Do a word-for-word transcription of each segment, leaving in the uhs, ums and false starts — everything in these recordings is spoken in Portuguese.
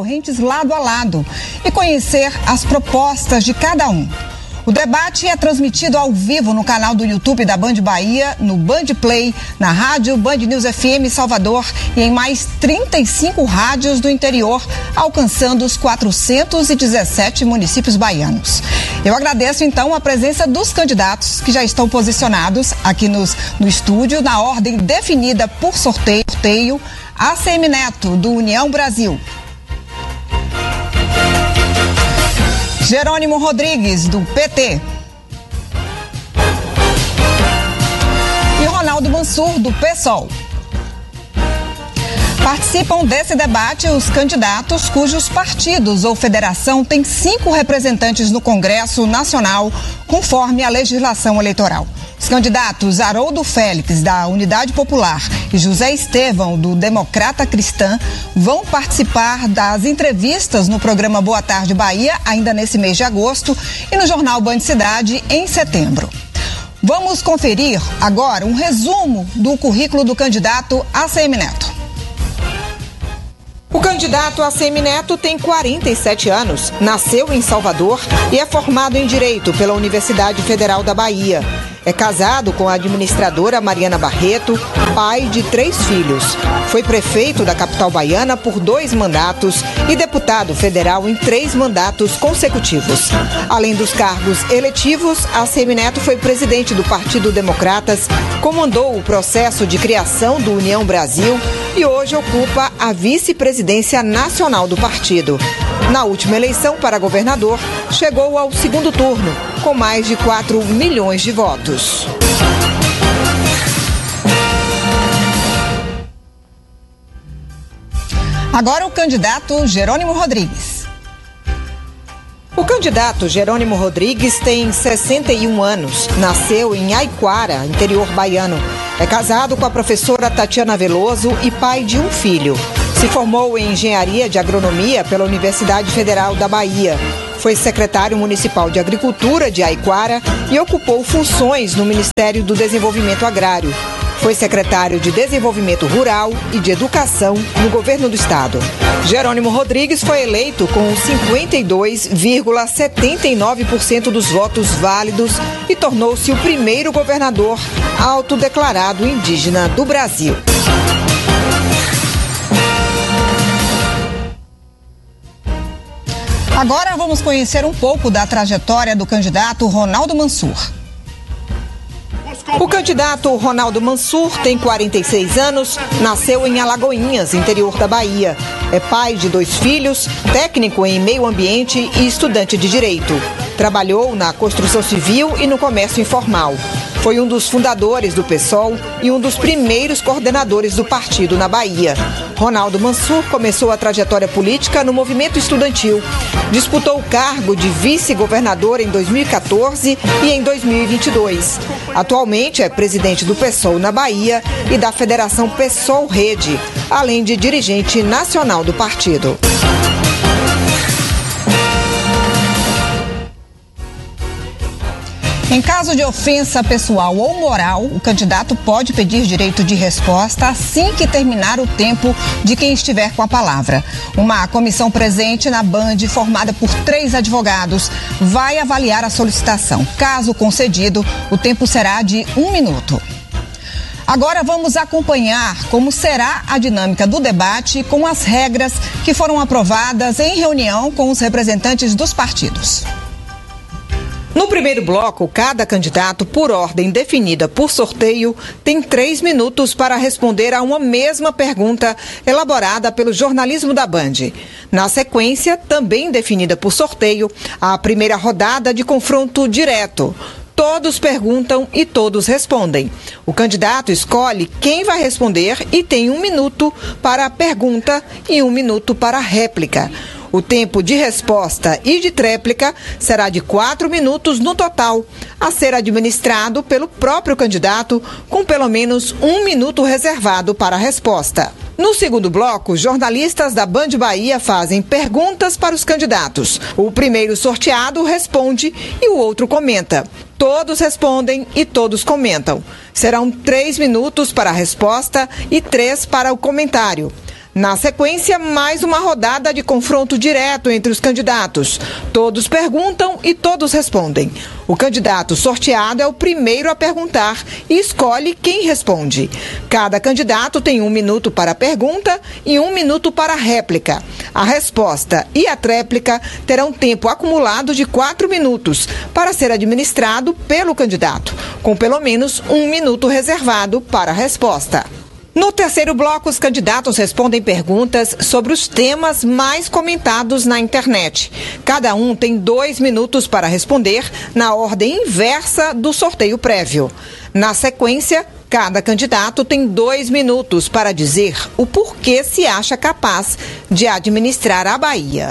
concorrentes lado a lado e conhecer as propostas de cada um. O debate é transmitido ao vivo no canal do YouTube da Band Bahia, no Band Play, na rádio Band News F M Salvador e em mais trinta e cinco rádios do interior, alcançando os quatrocentos e dezessete municípios baianos. Eu agradeço então a presença dos candidatos que já estão posicionados aqui nos, no estúdio, na ordem definida por sorteio, sorteio A C M Neto, do União Brasil. Jerônimo Rodrigues, do P T. E Ronaldo Mansur, do PSOL. Participam desse debate os candidatos cujos partidos ou federação têm cinco representantes no Congresso Nacional, conforme a legislação eleitoral. Os candidatos Haroldo Félix, da Unidade Popular, e José Estevão, do Democrata Cristã, vão participar das entrevistas no programa Boa Tarde Bahia, ainda nesse mês de agosto, e no jornal Band Cidade, em setembro. Vamos conferir agora um resumo do currículo do candidato A C M Neto. O candidato A C M Neto tem quarenta e sete anos, nasceu em Salvador e é formado em Direito pela Universidade Federal da Bahia. É casado com a administradora Mariana Barreto, pai de três filhos. Foi prefeito da capital baiana por dois mandatos e deputado federal em três mandatos consecutivos. Além dos cargos eletivos, A C M Neto foi presidente do Partido Democratas, comandou o processo de criação do União Brasil e hoje ocupa a vice-presidência nacional do partido. Na última eleição para governador, chegou ao segundo turno, com mais de quatro milhões de votos. Agora o candidato Jerônimo Rodrigues. O candidato Jerônimo Rodrigues tem sessenta e um anos, nasceu em Aiquara, interior baiano. É casado com a professora Tatiana Veloso e pai de um filho. Se formou em Engenharia de Agronomia pela Universidade Federal da Bahia. Foi secretário municipal de Agricultura de Aiquara e ocupou funções no Ministério do Desenvolvimento Agrário. Foi secretário de Desenvolvimento Rural e de Educação no governo do estado. Jerônimo Rodrigues foi eleito com cinquenta e dois vírgula setenta e nove por cento dos votos válidos e tornou-se o primeiro governador autodeclarado indígena do Brasil. Agora vamos conhecer um pouco da trajetória do candidato Ronaldo Mansur. O candidato Ronaldo Mansur tem quarenta e seis anos, nasceu em Alagoinhas, interior da Bahia. É pai de dois filhos, técnico em meio ambiente e estudante de direito. Trabalhou na construção civil e no comércio informal. Foi um dos fundadores do PSOL e um dos primeiros coordenadores do partido na Bahia. Ronaldo Mansur começou a trajetória política no movimento estudantil. Disputou o cargo de vice-governador em dois mil e quatorze e em dois mil e vinte e dois. Atualmente é presidente do PSOL na Bahia e da Federação PSOL Rede, além de dirigente nacional do partido. Em caso de ofensa pessoal ou moral, o candidato pode pedir direito de resposta assim que terminar o tempo de quem estiver com a palavra. Uma comissão presente na Band, formada por três advogados, vai avaliar a solicitação. Caso concedido, o tempo será de um minuto. Agora vamos acompanhar como será a dinâmica do debate com as regras que foram aprovadas em reunião com os representantes dos partidos. No primeiro bloco, cada candidato, por ordem definida por sorteio, tem três minutos para responder a uma mesma pergunta elaborada pelo jornalismo da Band. Na sequência, também definida por sorteio, a primeira rodada de confronto direto. Todos perguntam e todos respondem. O candidato escolhe quem vai responder e tem um minuto para a pergunta e um minuto para a réplica. O tempo de resposta e de tréplica será de quatro minutos no total, a ser administrado pelo próprio candidato, com pelo menos um minuto reservado para a resposta. No segundo bloco, jornalistas da Band Bahia fazem perguntas para os candidatos. O primeiro sorteado responde e o outro comenta. Todos respondem e todos comentam. Serão três minutos para a resposta e três para o comentário. Na sequência, mais uma rodada de confronto direto entre os candidatos. Todos perguntam e todos respondem. O candidato sorteado é o primeiro a perguntar e escolhe quem responde. Cada candidato tem um minuto para a pergunta e um minuto para a réplica. A resposta e a tréplica terão tempo acumulado de quatro minutos para ser administrado pelo candidato, com pelo menos um minuto reservado para a resposta. No terceiro bloco, os candidatos respondem perguntas sobre os temas mais comentados na internet. Cada um tem dois minutos para responder na ordem inversa do sorteio prévio. Na sequência, cada candidato tem dois minutos para dizer o porquê se acha capaz de administrar a Bahia.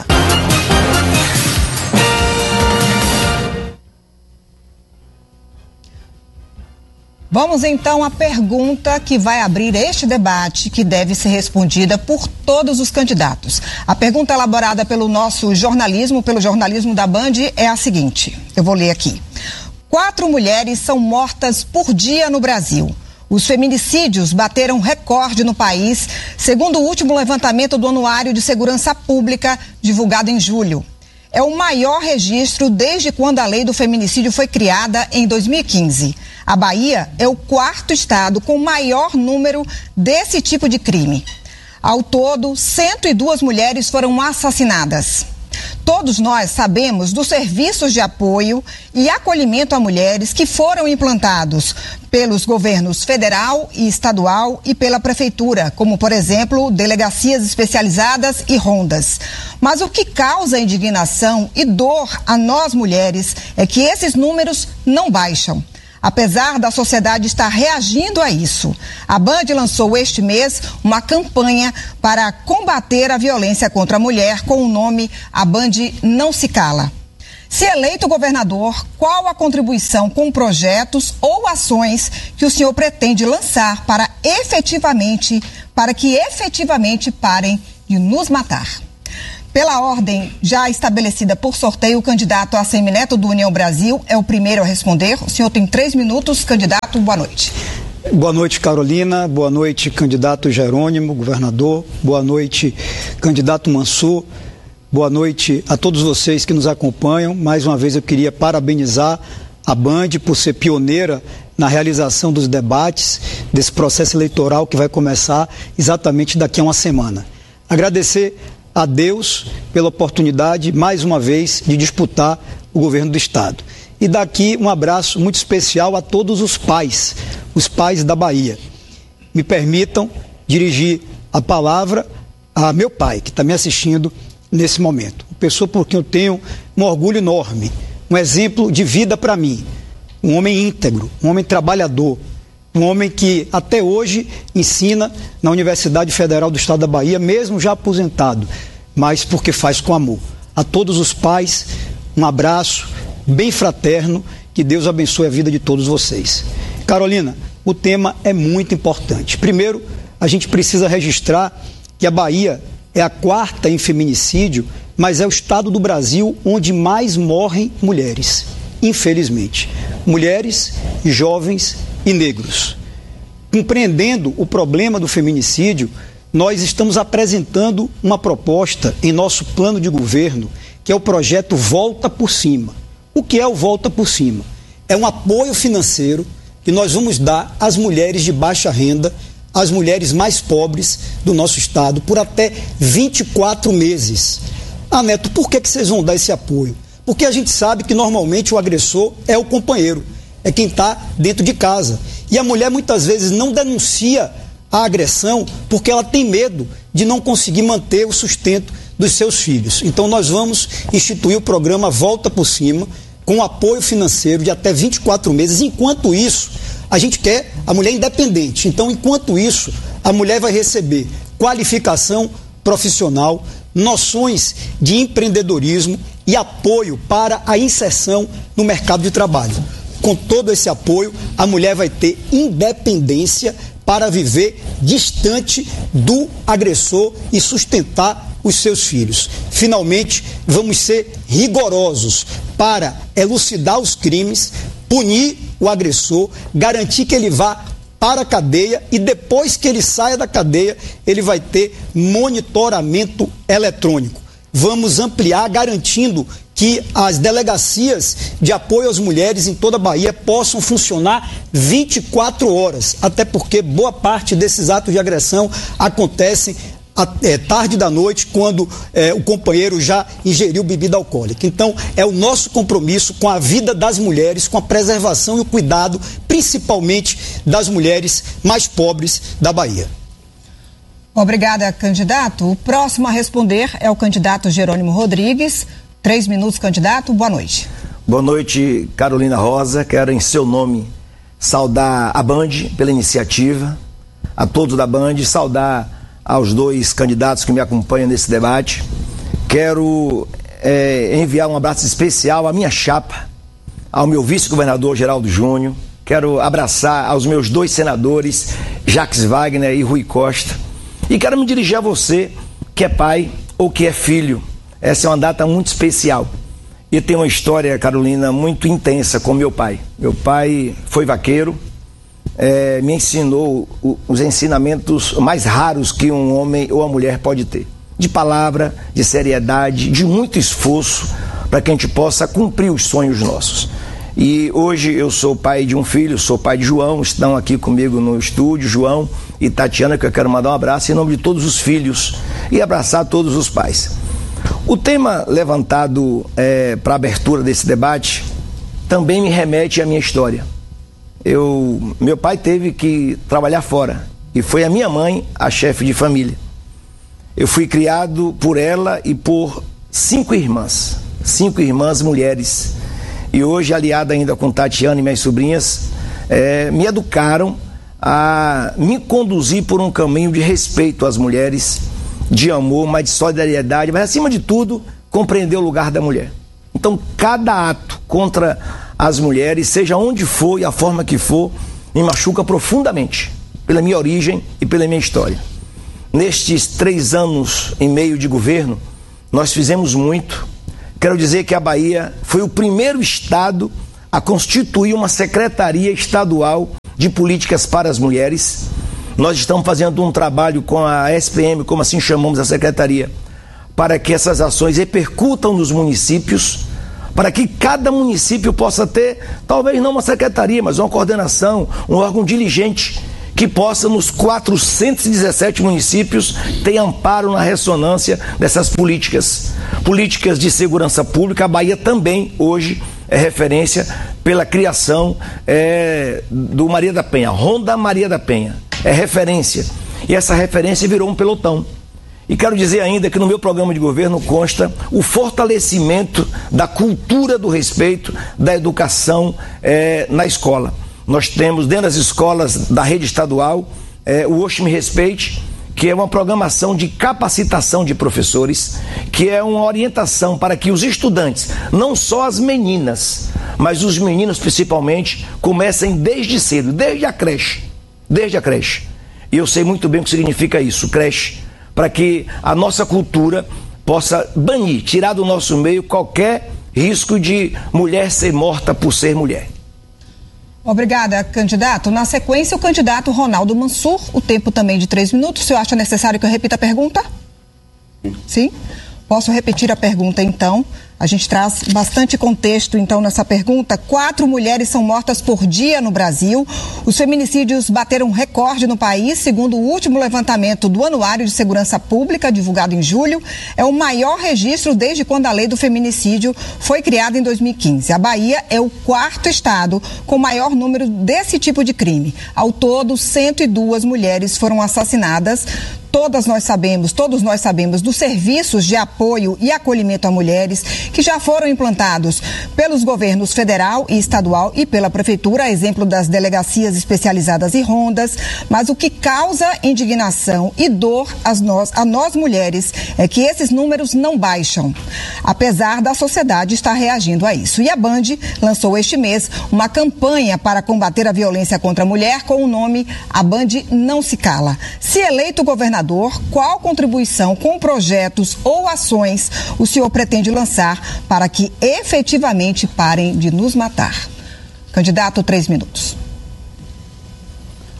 Vamos então à pergunta que vai abrir este debate, que deve ser respondida por todos os candidatos. A pergunta elaborada pelo nosso jornalismo, pelo jornalismo da Band, é a seguinte. Eu vou ler aqui. Quatro mulheres são mortas por dia no Brasil. Os feminicídios bateram recorde no país, segundo o último levantamento do Anuário de Segurança Pública, divulgado em julho. É o maior registro desde quando a lei do feminicídio foi criada em dois mil e quinze. A Bahia é o quarto estado com maior número desse tipo de crime. Ao todo, cento e duas mulheres foram assassinadas. Todos nós sabemos dos serviços de apoio e acolhimento a mulheres que foram implantados pelos governos federal e estadual e pela prefeitura, como, por exemplo, delegacias especializadas e rondas. Mas o que causa indignação e dor a nós mulheres é que esses números não baixam. Apesar da sociedade estar reagindo a isso, a Band lançou este mês uma campanha para combater a violência contra a mulher com o nome A Band Não Se Cala. Se eleito governador, qual a contribuição com projetos ou ações que o senhor pretende lançar para efetivamente, para que efetivamente parem de nos matar? Pela ordem já estabelecida por sorteio, o candidato Assemineto do União Brasil é o primeiro a responder. O senhor tem três minutos. Candidato, boa noite. Boa noite, Carolina. Boa noite, candidato Jerônimo, governador. Boa noite, candidato Mansur. Boa noite a todos vocês que nos acompanham. Mais uma vez eu queria parabenizar a Band por ser pioneira na realização dos debates desse processo eleitoral que vai começar exatamente daqui a uma semana. Agradecer a Deus pela oportunidade, mais uma vez, de disputar o governo do Estado. E daqui um abraço muito especial a todos os pais, os pais da Bahia. Me permitam dirigir a palavra a meu pai, que está me assistindo nesse momento. Uma pessoa por quem eu tenho um orgulho enorme, um exemplo de vida para mim. Um homem íntegro, um homem trabalhador, um homem que até hoje ensina na Universidade Federal do Estado da Bahia, mesmo já aposentado, mas porque faz com amor. A todos os pais, um abraço bem fraterno, que Deus abençoe a vida de todos vocês. Carolina, o tema é muito importante. Primeiro, a gente precisa registrar que a Bahia é a quarta em feminicídio, mas é o estado do Brasil onde mais morrem mulheres, infelizmente. Mulheres, jovens e negros. Compreendendo o problema do feminicídio, nós estamos apresentando uma proposta em nosso plano de governo, que é o projeto Volta por Cima. O que é o Volta por Cima? É um apoio financeiro que nós vamos dar às mulheres de baixa renda, às mulheres mais pobres do nosso estado, por até vinte e quatro meses. Ah, Neto, por que que vocês vão dar esse apoio? Porque a gente sabe que normalmente o agressor é o companheiro, é quem está dentro de casa. E a mulher muitas vezes não denuncia a agressão porque ela tem medo de não conseguir manter o sustento dos seus filhos. Então nós vamos instituir o programa Volta por Cima, com apoio financeiro de até vinte e quatro meses. Enquanto isso, a gente quer a mulher independente. Então, enquanto isso, a mulher vai receber qualificação profissional, noções de empreendedorismo e apoio para a inserção no mercado de trabalho. Com todo esse apoio, a mulher vai ter independência para viver distante do agressor e sustentar os seus filhos. Finalmente, vamos ser rigorosos para elucidar os crimes, punir o agressor, garantir que ele vá para a cadeia e depois que ele saia da cadeia, ele vai ter monitoramento eletrônico. Vamos ampliar, garantindo que as delegacias de apoio às mulheres em toda a Bahia possam funcionar vinte e quatro horas, até porque boa parte desses atos de agressão acontecem É, tarde da noite, quando é, o companheiro já ingeriu bebida alcoólica. Então, é o nosso compromisso com a vida das mulheres, com a preservação e o cuidado, principalmente das mulheres mais pobres da Bahia. Obrigada, candidato. O próximo a responder é o candidato Jerônimo Rodrigues. Três minutos, candidato. Boa noite. Boa noite, Carolina Rosa. Quero, em seu nome, saudar a Band pela iniciativa, a todos da Band, saudar aos dois candidatos que me acompanham nesse debate. Quero é, enviar um abraço especial à minha chapa, ao meu vice-governador Geraldo Júnior. Quero abraçar aos meus dois senadores, Jacques Wagner e Rui Costa. E quero me dirigir a você, que é pai ou que é filho. Essa é uma data muito especial. E tem uma história, Carolina, muito intensa com meu pai. Meu pai foi vaqueiro. É, me ensinou o, os ensinamentos mais raros que um homem ou uma mulher pode ter, de palavra, de seriedade, de muito esforço para que a gente possa cumprir os sonhos nossos. E hoje eu sou pai de um filho, sou pai de João, estão aqui comigo no estúdio, João e Tatiana, que eu quero mandar um abraço em nome de todos os filhos e abraçar todos os pais. O tema levantado é, para a abertura desse debate também me remete à minha história. Eu, meu pai teve que trabalhar fora e foi a minha mãe a chefe de família. Eu fui criado por ela e por cinco irmãs, cinco irmãs mulheres. E hoje, aliada ainda com Tatiana e minhas sobrinhas, é, me educaram a me conduzir por um caminho de respeito às mulheres, de amor, mas de solidariedade, mas acima de tudo, compreender o lugar da mulher. Então, cada ato contra as mulheres, seja onde for e a forma que for, me machuca profundamente, pela minha origem e pela minha história. Nestes três anos e meio de governo, nós fizemos muito. Quero dizer que a Bahia foi o primeiro estado a constituir uma secretaria estadual de políticas para as mulheres. Nós estamos fazendo um trabalho com a S P M, como assim chamamos a secretaria, para que essas ações repercutam nos municípios, para que cada município possa ter, talvez não uma secretaria, mas uma coordenação, um órgão diligente, que possa nos quatrocentos e dezessete municípios ter amparo na ressonância dessas políticas. Políticas de segurança pública. A Bahia também, hoje, é referência pela criação é, do Maria da Penha, Ronda Maria da Penha. É referência. E essa referência virou um pelotão. E quero dizer ainda que no meu programa de governo consta o fortalecimento da cultura do respeito, da educação é, na escola. Nós temos dentro das escolas da rede estadual é, o Hoje Me Respeite, que é uma programação de capacitação de professores, que é uma orientação para que os estudantes, não só as meninas, mas os meninos principalmente, comecem desde cedo, desde a creche, desde a creche. E eu sei muito bem o que significa isso, creche, para que a nossa cultura possa banir, tirar do nosso meio qualquer risco de mulher ser morta por ser mulher. Obrigada, candidato. Na sequência, o candidato Ronaldo Mansur, o tempo também de três minutos. O senhor acha necessário que eu repita a pergunta? Sim? Posso repetir a pergunta, então? A gente traz bastante contexto, então, nessa pergunta. Quatro mulheres são mortas por dia no Brasil. Os feminicídios bateram recorde no país, segundo o último levantamento do Anuário de Segurança Pública, divulgado em julho. É o maior registro desde quando a lei do feminicídio foi criada em dois mil e quinze. A Bahia é o quarto estado com maior número desse tipo de crime. Ao todo, cento e duas mulheres foram assassinadas. Todas nós sabemos, todos nós sabemos dos serviços de apoio e acolhimento a mulheres que já foram implantados pelos governos federal e estadual e pela prefeitura, a exemplo das delegacias especializadas e rondas. Mas o que causa indignação e dor a nós, a nós mulheres é que esses números não baixam, apesar da sociedade estar reagindo a isso. E a Band lançou este mês uma campanha para combater a violência contra a mulher com o nome A Band Não Se Cala. Se eleito governador, qual contribuição com projetos ou ações o senhor pretende lançar para que efetivamente parem de nos matar? Candidato, três minutos.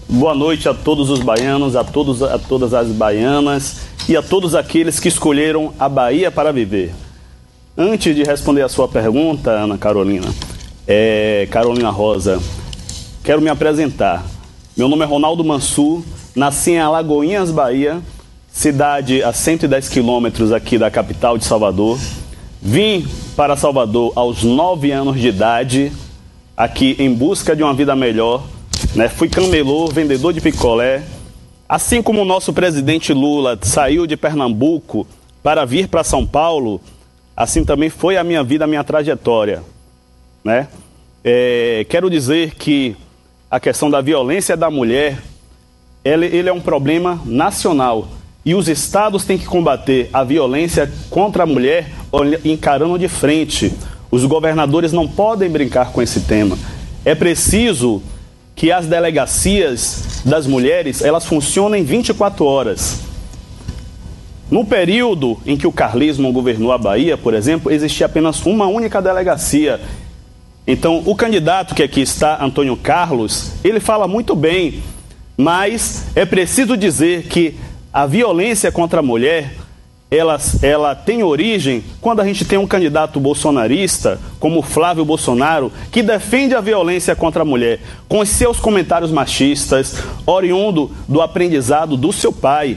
Boa noite a todos os baianos, a, todos, a todas as baianas e a todos aqueles que escolheram a Bahia para viver. Antes de responder a sua pergunta, Ana Carolina, é, Carolina Rosa, quero me apresentar. Meu nome é Ronaldo Mansur, nasci em Alagoinhas, Bahia, cidade a cento e dez quilômetros aqui da capital de Salvador. Vim para Salvador aos nove anos de idade, aqui em busca de uma vida melhor. Né? Fui camelô, vendedor de picolé. Assim como o nosso presidente Lula saiu de Pernambuco para vir para São Paulo, assim também foi a minha vida, a minha trajetória. Né? É, quero dizer que a questão da violência da mulher, ele, ele é um problema nacional. E os estados têm que combater a violência contra a mulher encarando de frente. Os governadores não podem brincar com esse tema. É preciso que as delegacias das mulheres, elas funcionem vinte e quatro horas. No período em que o carlismo governou a Bahia, por exemplo, existia apenas uma única delegacia. Então, o candidato que aqui está, Antônio Carlos, ele fala muito bem, mas é preciso dizer que a violência contra a mulher, ela, ela tem origem quando a gente tem um candidato bolsonarista, como Flávio Bolsonaro, que defende a violência contra a mulher, com os seus comentários machistas, oriundo do aprendizado do seu pai,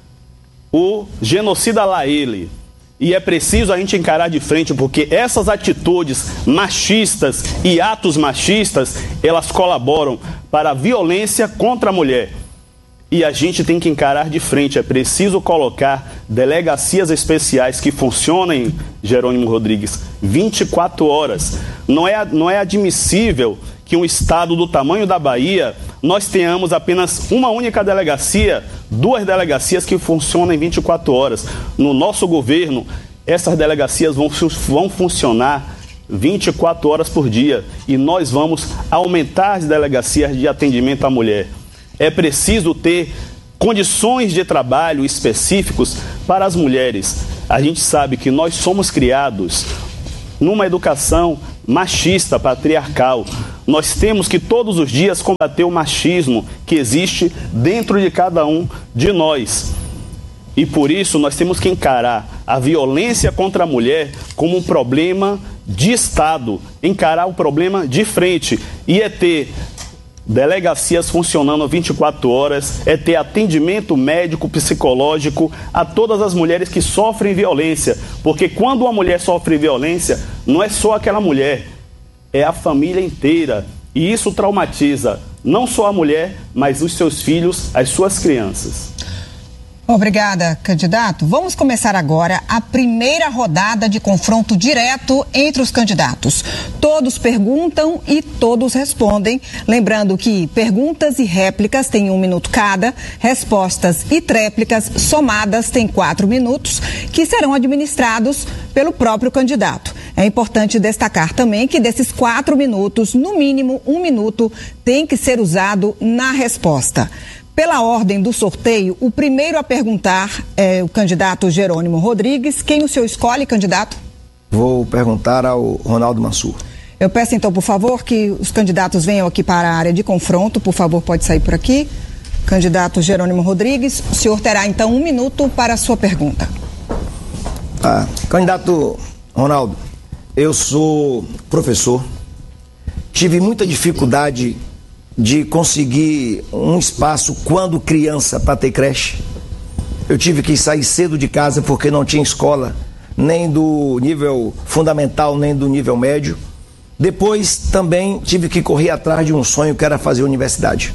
o genocida lá ele. E é preciso a gente encarar de frente, porque essas atitudes machistas e atos machistas, elas colaboram para a violência contra a mulher. E a gente tem que encarar de frente. É preciso colocar delegacias especiais que funcionem, Jerônimo Rodrigues, vinte e quatro horas. Não é, não é admissível que um estado do tamanho da Bahia, nós tenhamos apenas uma única delegacia, duas delegacias que funcionam vinte e quatro horas. No nosso governo, essas delegacias vão, vão funcionar vinte e quatro horas por dia. E nós vamos aumentar as delegacias de atendimento à mulher. É preciso ter condições de trabalho específicos para as mulheres. A gente sabe que nós somos criados numa educação machista, patriarcal. Nós temos que todos os dias combater o machismo que existe dentro de cada um de nós. E por isso nós temos que encarar a violência contra a mulher como um problema de Estado, encarar o problema de frente e é ter delegacias funcionando vinte e quatro horas, é ter atendimento médico, psicológico a todas as mulheres que sofrem violência, porque quando uma mulher sofre violência, não é só aquela mulher, é a família inteira, e isso traumatiza não só a mulher, mas os seus filhos, as suas crianças. Obrigada, candidato. Vamos começar agora a primeira rodada de confronto direto entre os candidatos. Todos perguntam e todos respondem. Lembrando que perguntas e réplicas têm um minuto cada, respostas e tréplicas somadas têm quatro minutos, que serão administrados pelo próprio candidato. É importante destacar também que desses quatro minutos, no mínimo um minuto tem que ser usado na resposta. Pela ordem do sorteio, o primeiro a perguntar é o candidato Jerônimo Rodrigues. Quem o senhor escolhe, candidato? Vou perguntar ao Ronaldo Mansur. Eu peço então, por favor, que os candidatos venham aqui para a área de confronto. Por favor, pode sair por aqui. Candidato Jerônimo Rodrigues, o senhor terá então um minuto para a sua pergunta. Ah, candidato Ronaldo, eu sou professor. Tive muita dificuldade de conseguir um espaço quando criança para ter creche. Eu tive que sair cedo de casa porque não tinha escola, nem do nível fundamental, nem do nível médio. Depois também tive que correr atrás de um sonho que era fazer universidade.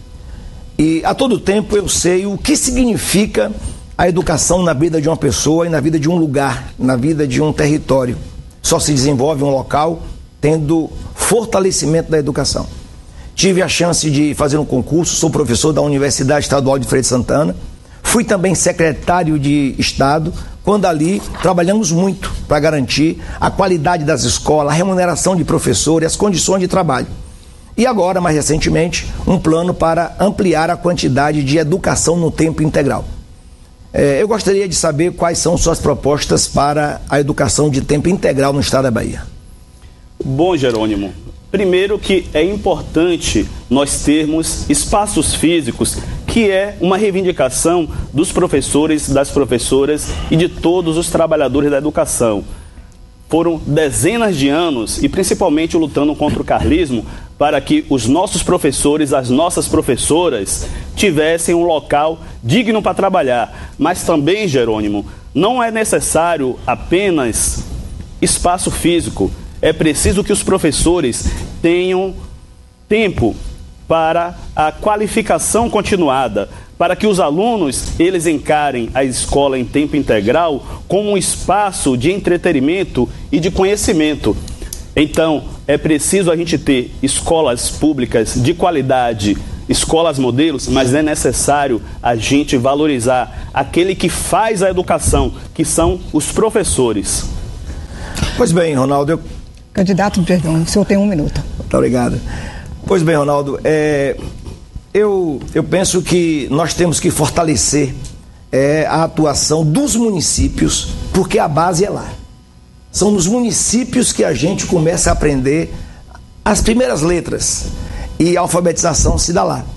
E a todo tempo eu sei o que significa a educação na vida de uma pessoa e na vida de um lugar, na vida de um território. Só se desenvolve um local tendo fortalecimento da educação. Tive a chance de fazer um concurso, sou professor da Universidade Estadual de Feira de Santana, fui também secretário de Estado, quando ali trabalhamos muito para garantir a qualidade das escolas, a remuneração de professores, as condições de trabalho. E agora, mais recentemente, um plano para ampliar a quantidade de educação no tempo integral. É, eu gostaria de saber quais são suas propostas para a educação de tempo integral no estado da Bahia. Bom, Jerônimo, Primeiro que é importante nós termos espaços físicos, que é uma reivindicação dos professores, das professoras e de todos os trabalhadores da educação. Foram dezenas de anos, e principalmente lutando contra o carlismo, para que os nossos professores, as nossas professoras, tivessem um local digno para trabalhar. Mas também, Jerônimo, não é necessário apenas espaço físico. É preciso que os professores tenham tempo para a qualificação continuada, para que os alunos eles encarem a escola em tempo integral como um espaço de entretenimento e de conhecimento. Então, é preciso a gente ter escolas públicas de qualidade, escolas modelos, mas é necessário a gente valorizar aquele que faz a educação, que são os professores. Pois bem, Ronaldo. Eu... Candidato, perdão, o senhor tem um minuto. Muito obrigado. Pois bem, Ronaldo, é, eu, eu penso que nós temos que fortalecer é, a atuação dos municípios, porque a base é lá. São nos municípios que a gente começa a aprender as primeiras letras e a alfabetização se dá lá.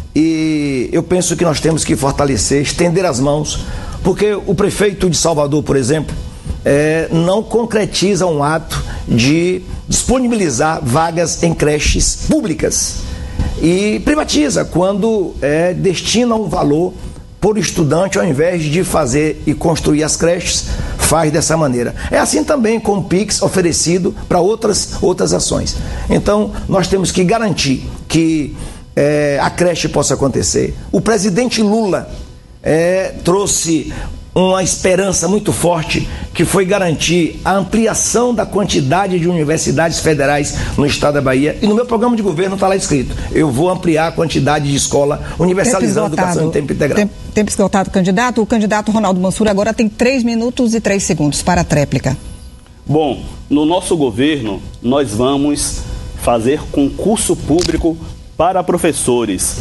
E eu penso que nós temos que fortalecer, estender as mãos, porque o prefeito de Salvador, por exemplo, é, não concretiza um ato de disponibilizar vagas em creches públicas e privatiza quando é, destina um valor por estudante, ao invés de fazer e construir as creches, faz dessa maneira. É assim também com o Pix oferecido para outras, outras ações. Então, nós temos que garantir que é, a creche possa acontecer. O presidente Lula é, trouxe uma esperança muito forte, que foi garantir a ampliação da quantidade de universidades federais no estado da Bahia, e no meu programa de governo está lá escrito: eu vou ampliar a quantidade de escola, universalizando a educação em tempo integral. Tempo, tempo esgotado, candidato. O candidato Ronaldo Mansur agora tem três minutos e três segundos para a tréplica. Bom, no nosso governo, nós vamos fazer concurso público para professores.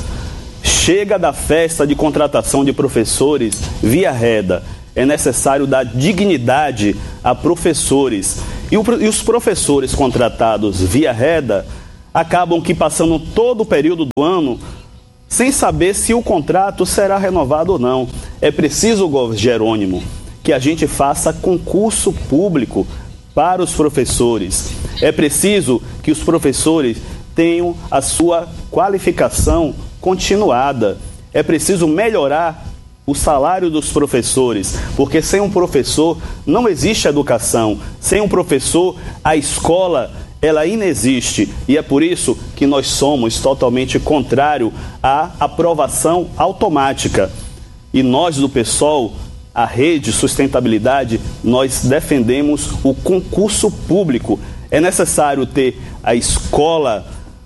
Chega da festa de contratação de professores via reda. É necessário dar dignidade a professores. E, o, e os professores contratados via reda acabam que passando todo o período do ano sem saber se o contrato será renovado ou não. É preciso, Jerônimo, que a gente faça concurso público para os professores. É preciso que os professores tenham a sua qualificação continuada. É preciso melhorar o salário dos professores, porque sem um professor não existe educação. Sem um professor, a escola, ela inexiste. E é por isso que nós somos totalmente contrário à aprovação automática. E nós do PSOL, a Rede Sustentabilidade, nós defendemos o concurso público. É necessário ter a escola,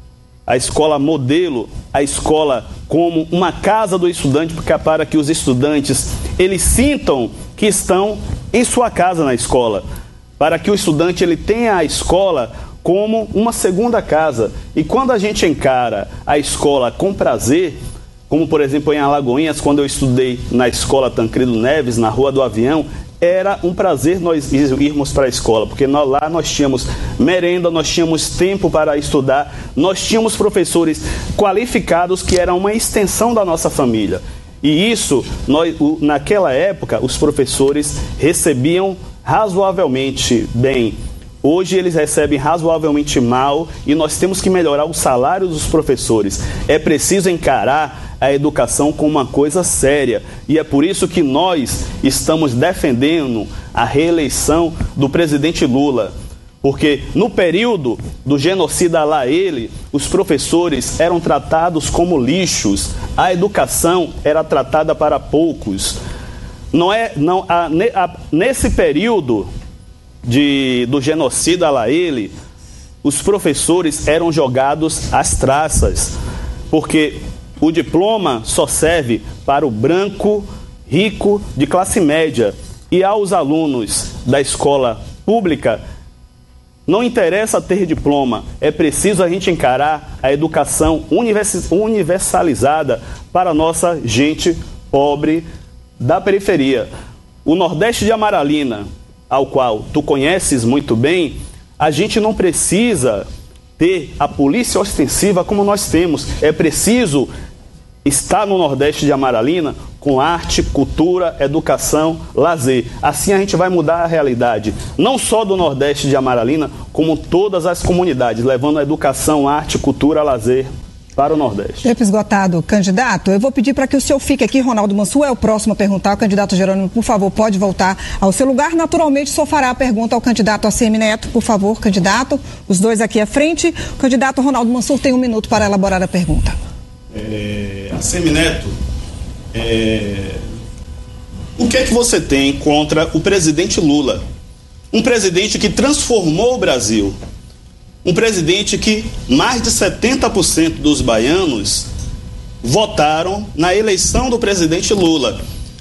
a escola modelo, a escola como uma casa do estudante, porque é para que os estudantes eles sintam que estão em sua casa na escola, para que o estudante ele tenha a escola como uma segunda casa. E quando a gente encara a escola com prazer, como por exemplo em Alagoinhas, quando eu estudei na escola Tancredo Neves, na Rua do Avião, era um prazer nós irmos para a escola, porque nós, lá nós tínhamos merenda, nós tínhamos tempo para estudar, nós tínhamos professores qualificados que eram uma extensão da nossa família. E isso, nós, o, naquela época, os professores recebiam razoavelmente bem. Hoje eles recebem razoavelmente mal e nós temos que melhorar o salário dos professores. É preciso encarar a educação como uma coisa séria. E é por isso que nós estamos defendendo a reeleição do presidente Lula. Porque no período do genocida lá ele, os professores eram tratados como lixos. A educação era tratada para poucos. Não é, não, a, a, nesse período de, do genocida lá ele, os professores eram jogados às traças. Porque o diploma só serve para o branco rico de classe média. E aos alunos da escola pública, não interessa ter diploma. É preciso a gente encarar a educação universalizada para a nossa gente pobre da periferia. O Nordeste de Amaralina, ao qual tu conheces muito bem, a gente não precisa ter a polícia ostensiva como nós temos. É preciso estar no Nordeste de Amaralina com arte, cultura, educação, lazer. Assim a gente vai mudar a realidade, não só do Nordeste de Amaralina, como todas as comunidades, levando a educação, arte, cultura, lazer para o Nordeste. Tempo esgotado, candidato. Eu vou pedir para que o senhor fique aqui. Ronaldo Mansur é o próximo a perguntar. O candidato Jerônimo, por favor, pode voltar ao seu lugar. Naturalmente, o senhor fará a pergunta ao candidato A C M Neto. Por favor, candidato. Os dois aqui à frente. O candidato Ronaldo Mansur tem um minuto para elaborar a pergunta. É, A C M Neto, é, o que é que você tem contra o presidente Lula? Um presidente que transformou o Brasil. Um presidente que mais de setenta por cento dos baianos votaram na eleição do presidente Lula.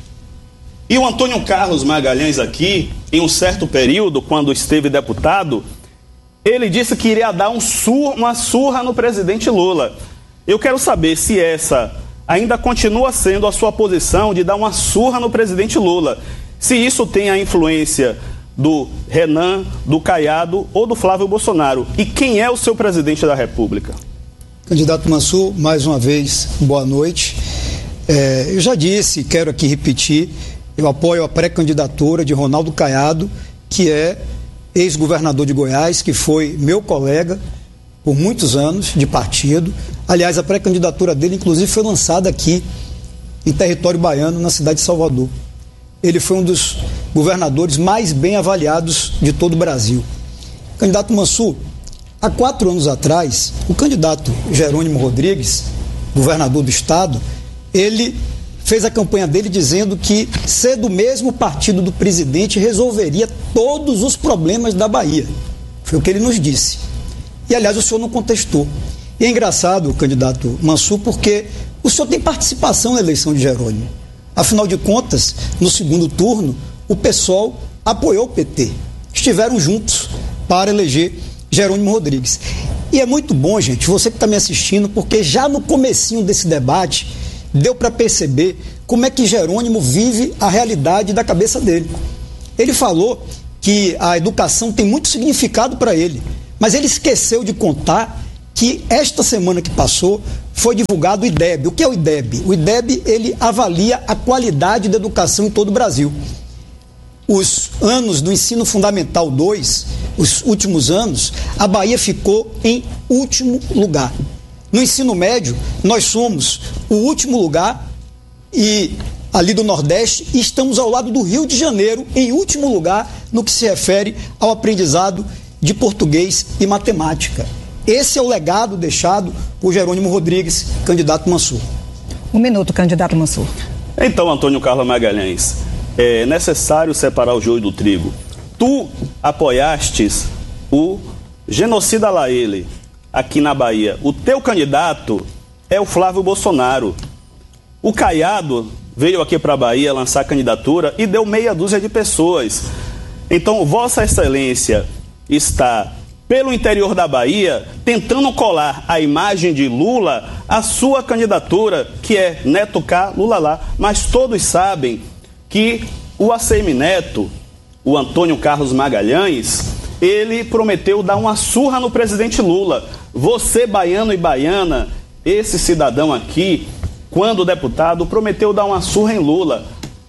E o Antônio Carlos Magalhães aqui, em um certo período, quando esteve deputado, ele disse que iria dar um sur, uma surra no presidente Lula. Eu quero saber se essa ainda continua sendo a sua posição de dar uma surra no presidente Lula. Se isso tem a influência do Renan, do Caiado ou do Flávio Bolsonaro. E quem é o seu presidente da República? Candidato Mansur, mais uma vez, boa noite. É, eu já disse, quero aqui repetir, eu apoio a pré-candidatura de Ronaldo Caiado, que é ex-governador de Goiás, que foi meu colega por muitos anos de partido. Aliás, a pré-candidatura dele, inclusive, foi lançada aqui em território baiano, na cidade de Salvador. Ele foi um dos governadores mais bem avaliados de todo o Brasil. Candidato Mansur, há quatro anos atrás, o candidato Jerônimo Rodrigues, governador do estado, ele fez a campanha dele dizendo que ser do mesmo partido do presidente resolveria todos os problemas da Bahia. Foi o que ele nos disse. E, aliás, o senhor não contestou. E é engraçado, candidato Mansur, porque o senhor tem participação na eleição de Jerônimo. Afinal de contas, no segundo turno, o PSOL apoiou o P T. Estiveram juntos para eleger Jerônimo Rodrigues. E é muito bom, gente, você que está me assistindo, porque já no comecinho desse debate, deu para perceber como é que Jerônimo vive a realidade da cabeça dele. Ele falou que a educação tem muito significado para ele, mas ele esqueceu de contar que esta semana que passou foi divulgado o I D E B. O que é o I D E B? O I D E B, ele avalia a qualidade da educação em todo o Brasil. Os anos do ensino fundamental dois, os últimos anos, a Bahia ficou em último lugar. No ensino médio, nós somos o último lugar e ali do Nordeste, e estamos ao lado do Rio de Janeiro, em último lugar no que se refere ao aprendizado de português e matemática. Esse é o legado deixado por Jerônimo Rodrigues, candidato Mansur. Um minuto, candidato Mansur. Então, Antônio Carlos Magalhães, é necessário separar o joio do trigo. Tu apoiastes o genocida lá ele, aqui na Bahia. O teu candidato é o Flávio Bolsonaro. O Caiado veio aqui para a Bahia lançar candidatura e deu meia dúzia de pessoas. Então, Vossa Excelência está pelo interior da Bahia, tentando colar a imagem de Lula à sua candidatura, que é Neto K, Lula lá. Mas todos sabem que o A C M Neto, o Antônio Carlos Magalhães, ele prometeu dar uma surra no presidente Lula. Você, baiano e baiana, esse cidadão aqui, quando deputado, prometeu dar uma surra em Lula.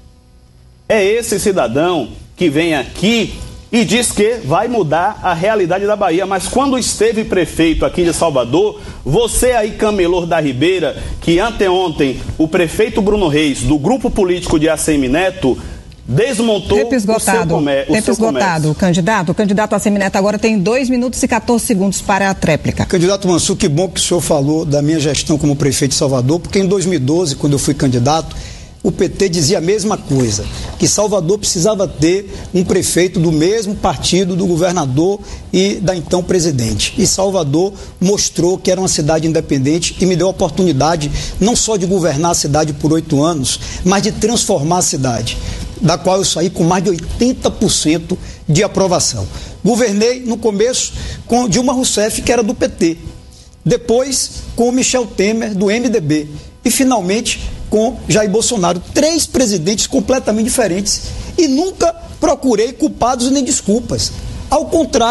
É esse cidadão que vem aqui e diz que vai mudar a realidade da Bahia. Mas quando esteve prefeito aqui de Salvador, você aí, camelor da Ribeira, que anteontem o prefeito Bruno Reis, do grupo político de A C M Neto, desmontou Tempo esgotado. o seu, comé- o Tempo seu esgotado, comércio. candidato. O candidato A C M Neto agora tem dois minutos e quatorze segundos para a tréplica. Candidato Mansur, que bom que o senhor falou da minha gestão como prefeito de Salvador, porque em dois mil e doze, quando eu fui candidato, o P T dizia a mesma coisa, que Salvador precisava ter um prefeito do mesmo partido do governador e da então presidente. E Salvador mostrou que era uma cidade independente e me deu a oportunidade não só de governar a cidade por oito anos, mas de transformar a cidade, da qual eu saí com mais de oitenta por cento de aprovação. Governei no começo com Dilma Rousseff, que era do P T, depois com o Michel Temer, do M D B, e finalmente com Jair Bolsonaro. Três presidentes completamente diferentes, e nunca procurei culpados nem desculpas. Ao contrário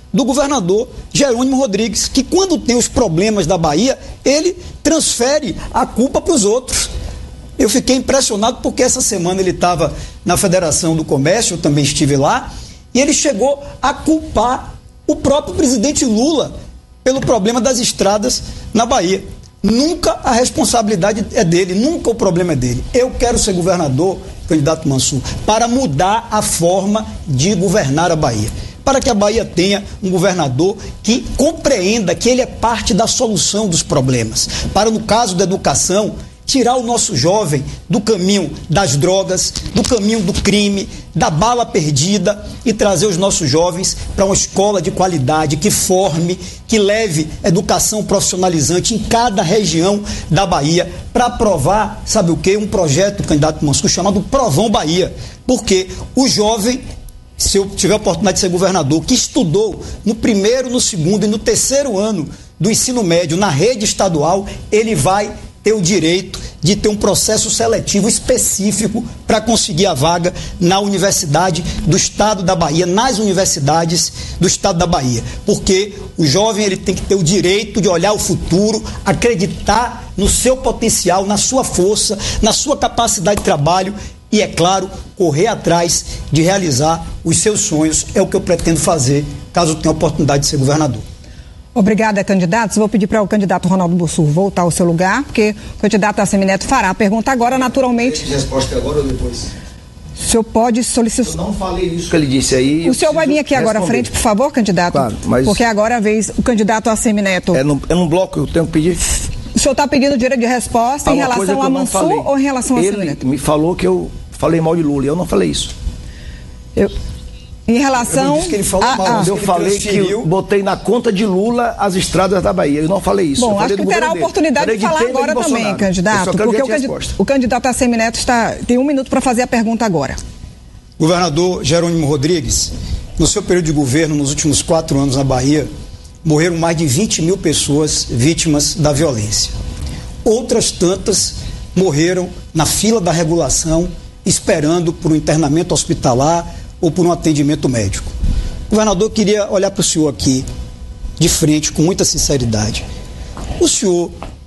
do governador Jerônimo Rodrigues, que quando tem os problemas da Bahia, ele transfere a culpa para os outros. Eu fiquei impressionado porque essa semana ele estava na Federação do Comércio, eu também estive lá, e ele chegou a culpar o próprio presidente Lula pelo problema das estradas na Bahia. Nunca a responsabilidade é dele, nunca o problema é dele. Eu quero ser governador, candidato Mansur, para mudar a forma de governar a Bahia. Para que a Bahia tenha um governador que compreenda que ele é parte da solução dos problemas. Para, no caso da educação, tirar o nosso jovem do caminho das drogas, do caminho do crime, da bala perdida e trazer os nossos jovens para uma escola de qualidade que forme, que leve educação profissionalizante em cada região da Bahia para aprovar, sabe o quê? Um projeto, candidato Mansur, chamado Provão Bahia. Porque o jovem, se eu tiver a oportunidade de ser governador, que estudou no primeiro, no segundo e no terceiro ano do ensino médio na rede estadual, ele vai ter o direito de ter um processo seletivo específico para conseguir a vaga na Universidade do Estado da Bahia, nas universidades do Estado da Bahia. Porque o jovem ele tem que ter o direito de olhar o futuro, acreditar no seu potencial, na sua força, na sua capacidade de trabalho e, é claro, correr atrás de realizar os seus sonhos. É o que eu pretendo fazer caso eu tenha a oportunidade de ser governador. Obrigada, candidatos. Vou pedir para o candidato Ronaldo Bussur voltar ao seu lugar, porque o candidato Assemineto fará a pergunta agora, naturalmente. Resposta agora ou depois? O senhor pode solicitar... Eu não falei isso que ele disse aí. O senhor vai vir aqui responder. Agora à frente, por favor, candidato? Claro, mas... Porque agora é a vez, o candidato Assemineto... É num, é num bloco, eu tenho que pedir... O senhor está pedindo direito de resposta em relação a Mansur ou em relação a Assemineto? Ele me falou que eu falei mal de Lula, e eu não falei isso. Eu... Em relação... Eu, que ele falou a, mal, a, eu que falei que eu botei na conta de Lula as estradas da Bahia. Eu não falei isso. Bom, acho que terá a oportunidade de falar agora também, candidato. Porque o, candid... o candidato Assemineto está... tem um minuto para fazer a pergunta agora. Governador Jerônimo Rodrigues, no seu período de governo, nos últimos quatro anos na Bahia, morreram mais de vinte mil pessoas vítimas da violência. Outras tantas morreram na fila da regulação, esperando por um internamento hospitalar ou por um atendimento médico. Governador, queria olhar para o senhor aqui, de frente, com muita sinceridade. O senhor